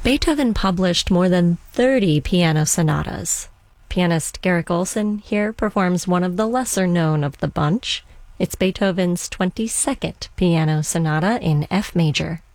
Beethoven published more than 30 piano sonatas. Pianist Garrick Olson here performs one of the lesser known of the bunch. It's Beethoven's 22nd piano sonata in F major.